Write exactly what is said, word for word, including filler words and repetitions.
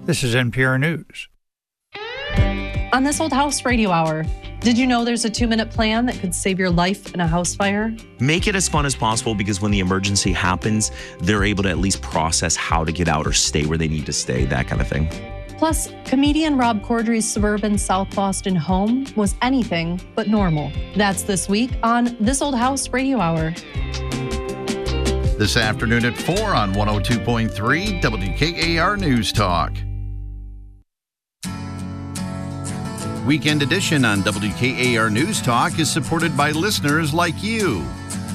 This is N P R News. On This Old House Radio Hour, did you know there's a two-minute plan that could save your life in a house fire? Make it as fun as possible, because when the emergency happens, they're able to at least process how to get out or stay where they need to stay, that kind of thing. Plus, comedian Rob Corddry's suburban South Boston home was anything but normal. That's this week on This Old House Radio Hour. This afternoon at four on one oh two point three W K A R News Talk. Weekend edition on W K A R News Talk is supported by listeners like you.